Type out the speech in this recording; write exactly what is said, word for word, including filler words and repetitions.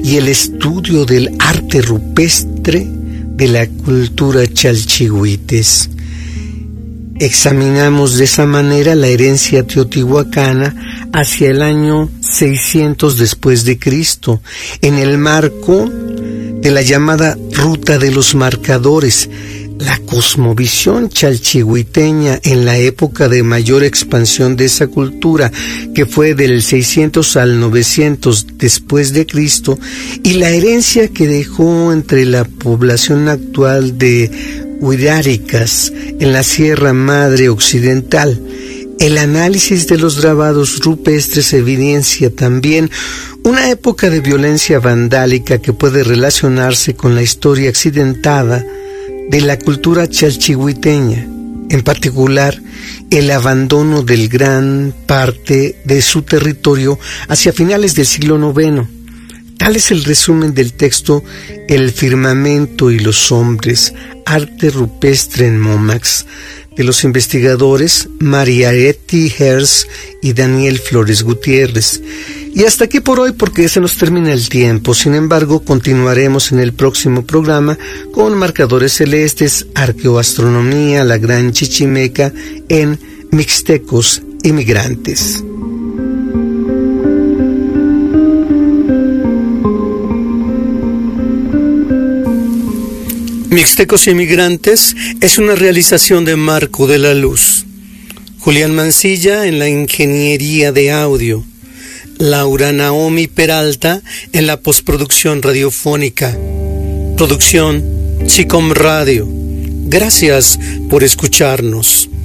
y el estudio del arte rupestre de la cultura chalchihuites. Examinamos de esa manera la herencia teotihuacana hacia el año seiscientos después de Cristo, en el marco de la llamada Ruta de los Marcadores, la cosmovisión chalchihuiteña en la época de mayor expansión de esa cultura, que fue del seiscientos al novecientos después de Cristo, y la herencia que dejó entre la población actual de Huiráricas en la Sierra Madre Occidental. El análisis de los grabados rupestres evidencia también una época de violencia vandálica que puede relacionarse con la historia accidentada de la cultura chalchihuiteña, en particular el abandono del gran parte de su territorio hacia finales del siglo noveno. Tal es el resumen del texto El firmamento y los hombres, arte rupestre en Momax, de los investigadores Mariaretti Herz y Daniel Flores Gutiérrez. Y hasta aquí por hoy, porque se nos termina el tiempo. Sin embargo, continuaremos en el próximo programa con marcadores celestes, arqueoastronomía, la Gran Chichimeca en Mixtecos Inmigrantes. Mixtecos Inmigrantes es una realización de Marco de la Luz. Julián Mancilla en la ingeniería de audio. Laura Naomi Peralta en la postproducción radiofónica. Producción Chicom Radio. Gracias por escucharnos.